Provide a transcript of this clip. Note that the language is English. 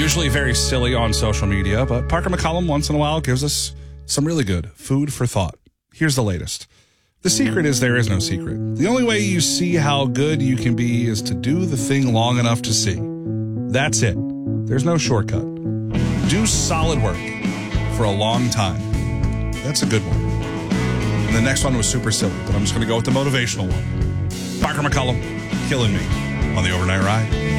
Usually very silly on social media, but Parker McCollum once in a while gives us some really good food for thought. Here's the latest. The secret is there is no secret. The only way you see how good you can be is to do the thing long enough to see. That's it. There's no shortcut. Do solid work for a long time. That's a good one. And the next one was super silly, but I'm just going to go with the motivational one. Parker McCollum, killing me on the Overnight Ride.